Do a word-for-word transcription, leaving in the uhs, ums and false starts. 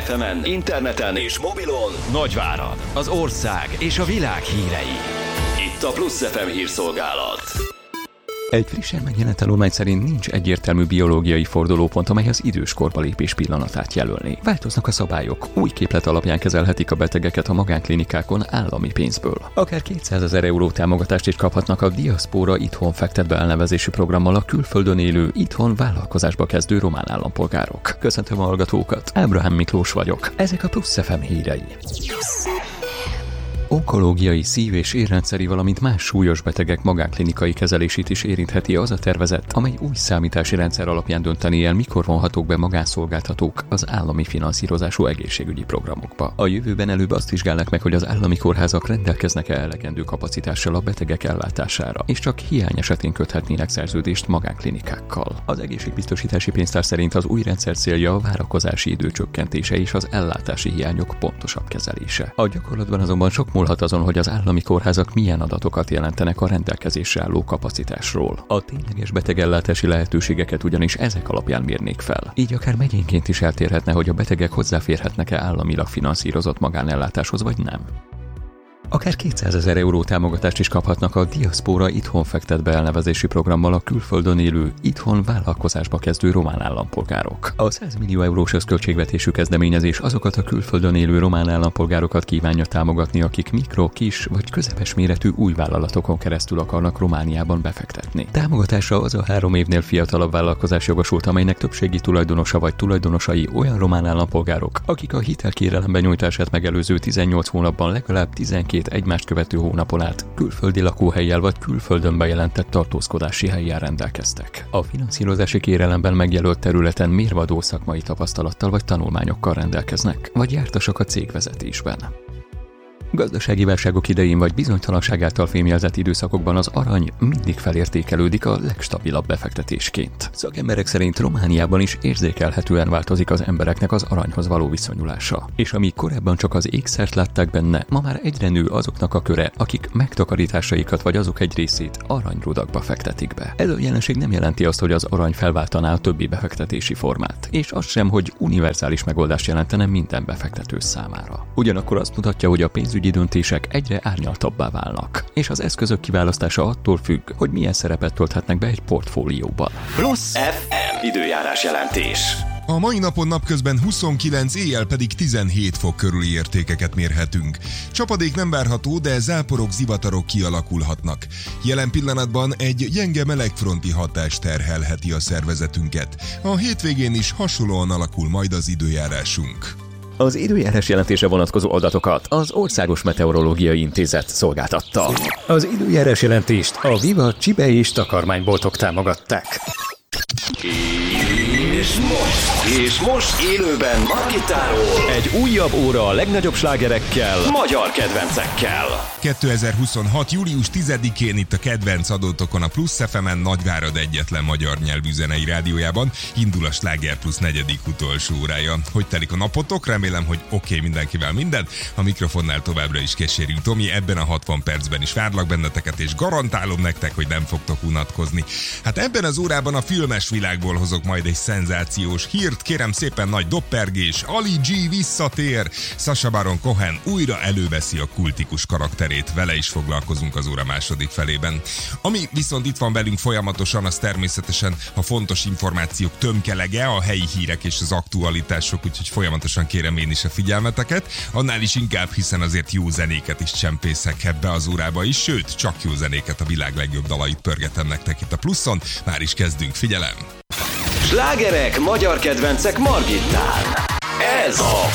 ef emen, interneten és mobilon Nagyvárad, az ország és a világ hírei. Itt a Plusz ef em hírszolgálat. Egy frissen megjelent tanulmány szerint nincs egyértelmű biológiai fordulópont, amely az időskorba lépés pillanatát jelölni. Változnak a szabályok, új képlet alapján kezelhetik a betegeket a magánklinikákon állami pénzből. Akár kétszázezer euró támogatást is kaphatnak a Diaszpóra Itthon fektet be elnevezésű programmal a külföldön élő, itthon vállalkozásba kezdő román állampolgárok. Köszöntöm a hallgatókat, Ábrahám Miklós vagyok. Ezek a Plusz ef em hírei. Onkológiai, szív- és érrendszeri, valamint más súlyos betegek magánklinikai kezelését is érintheti az a tervezet, amely új számítási rendszer alapján dönteni el, mikor vonhatók be magánszolgáltatók az állami finanszírozású egészségügyi programokba. A jövőben előbb azt vizsgálnak meg, hogy az állami kórházak rendelkeznek-e elegendő kapacitással a betegek ellátására, és csak hiány esetén köthetnének szerződést magánklinikákkal. Az egészségbiztosítási pénztár szerint az új rendszer célja a várakozási idő csökkentése és az ellátási hiányok pontosabb kezelése. A gyakorlatban azonban sok múlhat azon, hogy az állami kórházak milyen adatokat jelentenek a rendelkezésre álló kapacitásról. A tényleges betegellátási lehetőségeket ugyanis ezek alapján mérnék fel. Így akár megyénként is eltérhetne, hogy a betegek hozzáférhetnek-e államilag finanszírozott magánellátáshoz, vagy nem. Akár kétszázezer euró támogatást is kaphatnak a Diaszpóra Itthon fektet be elnevezésű programmal a külföldön élő, itthon vállalkozásba kezdő román állampolgárok. A száz millió eurós összköltségvetésű kezdeményezés azokat a külföldön élő román állampolgárokat kívánja támogatni, akik mikro, kis vagy közepes méretű új vállalatokon keresztül akarnak Romániában befektetni. Támogatásra az a három évnél fiatalabb vállalkozás jogosult, amelynek többségi tulajdonosa vagy tulajdonosai olyan román állampolgárok, akik a hitelkérelem benyújtását megelőző tizennyolc hónapban legalább tizenkét egymást követő hónapon át külföldi lakóhellyel vagy külföldön bejelentett tartózkodási hellyel rendelkeztek. A finanszírozási kérelemben megjelölt területen mérvadó szakmai tapasztalattal vagy tanulmányokkal rendelkeznek, vagy jártasak a cégvezetésben. Gazdasági válságok idején vagy bizonytalanság által fémjelzett időszakokban az arany mindig felértékelődik a legstabilabb befektetésként. Szakemberek szerint Romániában is érzékelhetően változik az embereknek az aranyhoz való viszonyulása. És amíg korábban csak az ékszert látták benne, ma már egyre nő azoknak a köre, akik megtakarításaikat vagy azok egy részét aranyrudakba fektetik be. Ez a jelenség nem jelenti azt, hogy az arany felváltaná a többi befektetési formát, és az sem, hogy univerzális megoldást jelentene minden befektető számára. Ugyanakkor azt mutatja, hogy a pénzügyi döntések egyre árnyaltabbá válnak, és az eszközök kiválasztása attól függ, hogy milyen szerepet tölthetnek be egy portfólióban. Plusz ef em időjárás jelentés. A mai napon napközben huszonkilenc, éjjel pedig tizenhét fok körüli értékeket mérhetünk. Csapadék nem várható, de záporok, zivatarok kialakulhatnak. Jelen pillanatban egy gyenge melegfronti hatás terhelheti a szervezetünket. A hétvégén is hasonlóan alakul majd az időjárásunk. Az időjárás jelentése vonatkozó adatokat az Országos Meteorológiai Intézet szolgáltatta. Az időjárás jelentést a Viva csibe és takarmányboltok támogatták. És most, és most élőben Margittáról egy újabb óra a legnagyobb slágerekkel, magyar kedvencekkel. kétezer-huszonhat. július tizedikén itt a kedvenc adótokon a Plusz ef emen Nagyvárad egyetlen magyar nyelvű zenei rádiójában indul a Sláger Plusz negyedik utolsó órája. Hogy telik a napotok? Remélem, hogy oké okay, mindenkivel minden. A mikrofonnál továbbra is Keserű Tomi, ebben a hatvan percben is várlak benneteket, és garantálom nektek, hogy nem fogtok unatkozni. Hát ebben az órában a filmes világból hozok majd egy szenzációs hírt, kérem szépen, nagy doppergés, Ali G visszatér, Sacha Baron Cohen újra előveszi a kultikus karakterét, vele is foglalkozunk az óra második felében. Ami viszont itt van velünk folyamatosan, az természetesen a fontos információk tömkelege, a helyi hírek és az aktualitások, úgyhogy folyamatosan kérem én is a figyelmeteket, annál is inkább, hiszen azért jó zenéket is csempészek ebbe az órába is, sőt, csak jó zenéket, a világ legjobb dalait pörgetem nektek itt a Pluszon, már is kezdünk, figyelem! Slágerek, magyar kedvencek Margittán. Ez a